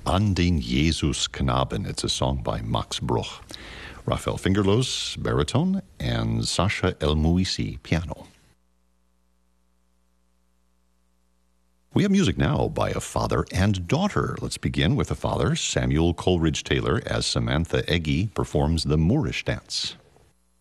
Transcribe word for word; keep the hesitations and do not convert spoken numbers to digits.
An den Jesusknaben. It's a song by Max Bruch. Raphael Fingerlos, baritone, and Sasha El-Mouisi, piano. We have music now by a father and daughter. Let's begin with the father, Samuel Coleridge Taylor, as Samantha Eggy performs the Moorish dance.